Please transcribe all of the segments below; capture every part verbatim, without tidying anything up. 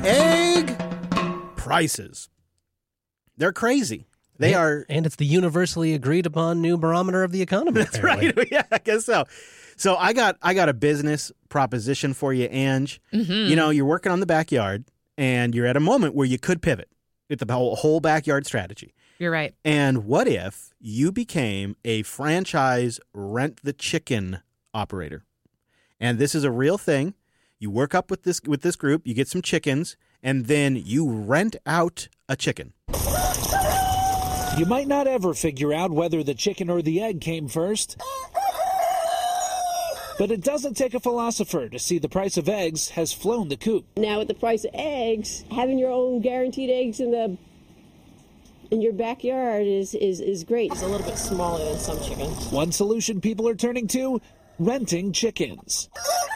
egg prices. They're crazy. They and, are. And it's the universally agreed upon new barometer of the economy. That's apparently. Right. Yeah, I guess so. So I got I got a business proposition for you, Ange. Mm-hmm. You know, you're working on the backyard and you're at a moment where you could pivot with the whole, whole backyard strategy. You're right. And what if you became a franchise rent the chicken operator? And this is a real thing. You work up with this with this group, you get some chickens, and then you rent out a chicken. You might not ever figure out whether the chicken or the egg came first. But it doesn't take a philosopher to see the price of eggs has flown the coop. Now with the price of eggs, having your own guaranteed eggs in the in your backyard is, is, is great. It's a little bit smaller than some chickens. One solution people are turning to, renting chickens.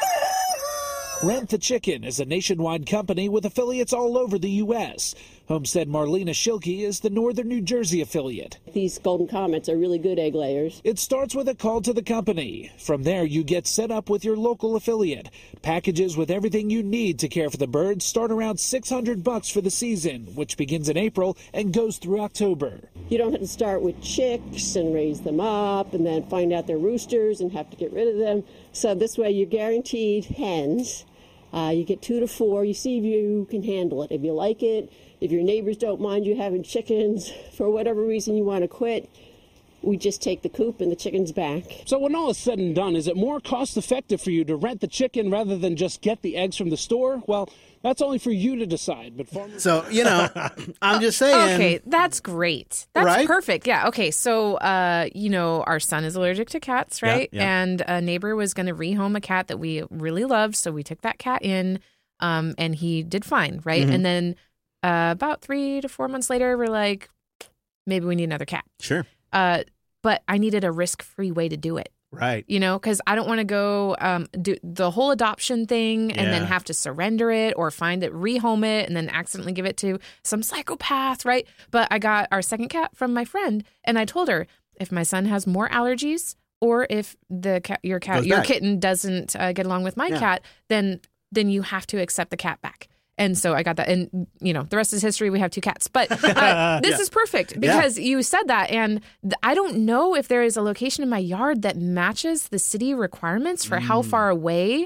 Rent the Chicken is a nationwide company with affiliates all over the U S Homestead Marlena Schilke is the northern New Jersey affiliate. These golden comets are really good egg layers. It starts with a call to the company. From there, you get set up with your local affiliate. Packages with everything you need to care for the birds start around six hundred bucks for the season, which begins in April and goes through October. You don't have to start with chicks and raise them up and then find out they're roosters and have to get rid of them. So this way you're guaranteed hens. Uh, you get two to four. You see if you can handle it. If you like it, if your neighbors don't mind you having chickens, for whatever reason you want to quit, we just take the coop and the chickens back. So when all is said and done, is it more cost effective for you to rent the chicken rather than just get the eggs from the store? Well, that's only for you to decide. But farmers... So, you know, I'm just saying. Okay, that's great. That's right? perfect. Yeah, okay. So, uh, you know, our son is allergic to cats, right? Yeah, yeah. And a neighbor was going to rehome a cat that we really loved. So we took that cat in um, and he did fine, right? Mm-hmm. And then uh, about three to four months later, we're like, maybe we need another cat. Sure. Uh, but I needed a risk-free way to do it. Right. You know, because I don't want to go um, do the whole adoption thing and Yeah. then have to surrender it or find it, rehome it, and then accidentally give it to some psychopath, right? But I got our second cat from my friend, and I told her, if my son has more allergies or if the cat, your cat, Goes your back. kitten doesn't uh, get along with my Yeah. cat, then then you have to accept the cat back. And so I got that. And, you know, the rest is history. We have two cats. But uh, this Yeah. is perfect because you said that. And th- I don't know if there is a location in my yard that matches the city requirements for how far away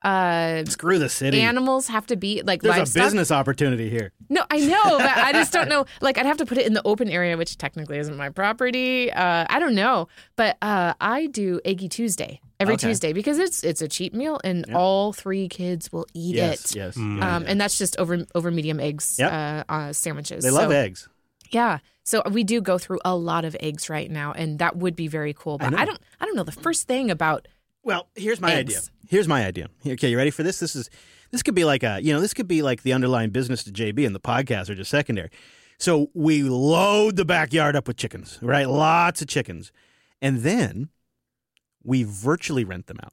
uh, Screw the city. animals have to be. Like There's livestock. a business opportunity here. No, I know, but I just don't know. Like, I'd have to put it in the open area, which technically isn't my property. Uh, I don't know. But uh, I do Eggy Tuesday every Okay. Tuesday because it's it's a cheap meal and Yep. all three kids will eat Yes, it. yes. Mm. Yeah, Um, yeah. And that's just over over medium eggs Yep. uh, uh, sandwiches. They love So, eggs. Yeah. So we do go through a lot of eggs right now, and that would be very cool. But know. I, don't I don't know the first thing about Well, here's my Eggs. idea. Here's my idea. Okay, you ready for this? This is this could be like a you know this could be like the underlying business to J B, and the podcast are just secondary. So we load the backyard up with chickens, right? Lots of chickens, and then we virtually rent them out.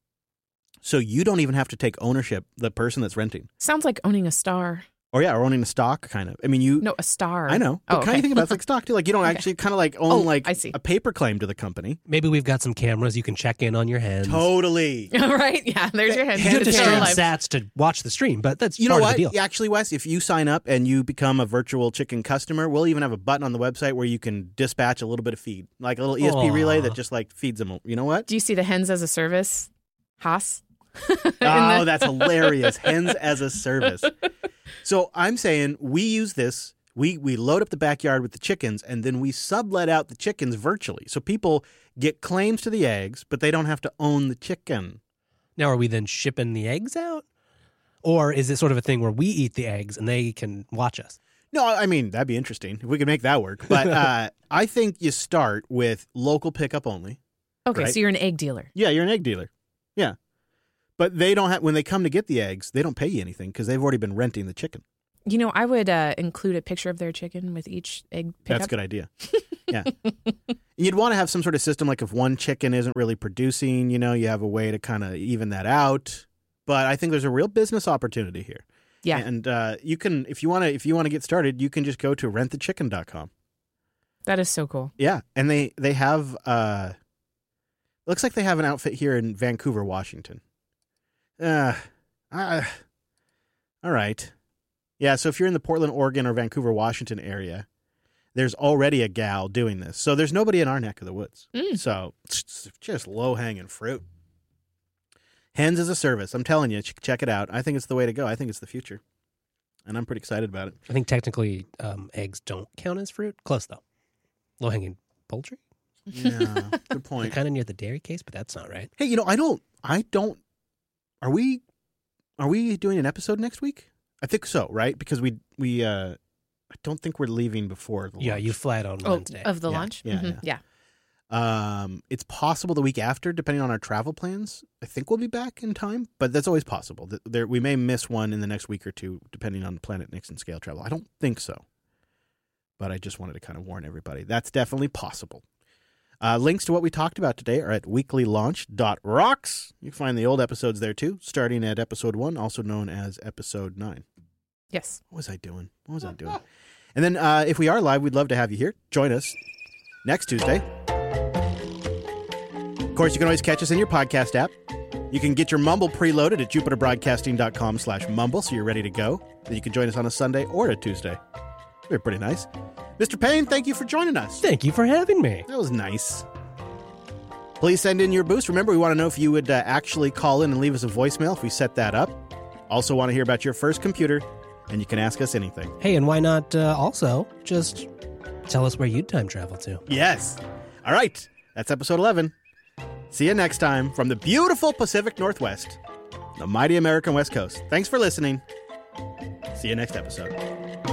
So you don't even have to take ownership. The person that's renting, sounds like owning a star. or yeah, or owning a stock, kind of. I mean, you. No, a star. I know. But Oh, kind okay. of think about it, it's like stock too. Like you don't Okay. actually kind of like own Oh, like I see. a paper claim to the company. Maybe we've got some cameras you can check in on your hens. Totally. Right? Yeah. There's your head. You have to It's stream real life. sats to watch the stream, but that's You know part what? of the deal. Yeah, actually, Wes, if you sign up and you become a virtual chicken customer, we'll even have a button on the website where you can dispatch a little bit of feed, like a little E S P Aw. relay that just like feeds them. You know what? Do you see the hens as a service? Haas? Oh, that's hilarious. Hens as a service. So I'm saying we use this. We we load up the backyard with the chickens, and then we sublet out the chickens virtually. So people get claims to the eggs, but they don't have to own the chicken. Now, are we then shipping the eggs out? Or is it sort of a thing where we eat the eggs and they can watch us? No, I mean, that'd be interesting if we could make that work. But uh, I think you start with local pickup only. Okay, Right. so you're an egg dealer. Yeah, you're an egg dealer. Yeah. But they don't have, when they come to get the eggs, they don't pay you anything because they've already been renting the chicken. You know, I would uh, include a picture of their chicken with each egg pickup. That's a good idea. Yeah. And you'd want to have some sort of system like if one chicken isn't really producing, you know, you have a way to kind of even that out. But I think there's a real business opportunity here. Yeah. And uh, you can, if you want to, if you want to get started, you can just go to rent the chicken dot com. That is so cool. Yeah. And they, they have, uh, looks like they have an outfit here in Vancouver, Washington. Uh, uh all right. Yeah, so if you're in the Portland, Oregon, or Vancouver, Washington area, there's already a gal doing this. So there's nobody in our neck of the woods. Mm. So it's just low-hanging fruit. Hens as a service. I'm telling you, ch- check it out. I think it's the way to go. I think it's the future. And I'm pretty excited about it. I think technically um, eggs don't count as fruit. Close, though. Low-hanging poultry? Yeah, good point. Kind of near the dairy case, but that's not right. Hey, you know, I don't, I don't, are we, are we doing an episode next week? I think so, right? Because we, we, uh, I don't think we're leaving before the Yeah, launch. you fly it on Oh, Wednesday. of the Yeah, launch? yeah, Mhm, yeah. yeah. Um, it's possible the week after, depending on our travel plans. I think we'll be back in time, but that's always possible. Th- There, we may miss one in the next week or two, depending on Planet Nixon scale travel. I don't think so, but I just wanted to kind of warn everybody. That's definitely possible. Uh, links to what we talked about today are at weekly launch dot rocks. You can find the old episodes there too, starting at episode one, also known as episode nine. Yes. What was I doing? What was I doing? And then uh, if we are live, we'd love to have you here. Join us next Tuesday. Of course, you can always catch us in your podcast app. You can get your Mumble preloaded at jupiter broadcasting dot com slash mumble, so you're ready to go. Then you can join us on a Sunday or a Tuesday. They're pretty nice. Mister Payne, thank you for joining us. Thank you for having me. That was nice. Please send in your boost. Remember, we want to know if you would uh, actually call in and leave us a voicemail if we set that up. Also want to hear about your first computer, and you can ask us anything. Hey, and why not uh, also just tell us where you'd time travel to? Yes. All right. That's episode eleven. See you next time from the beautiful Pacific Northwest, the mighty American West Coast. Thanks for listening. See you next episode.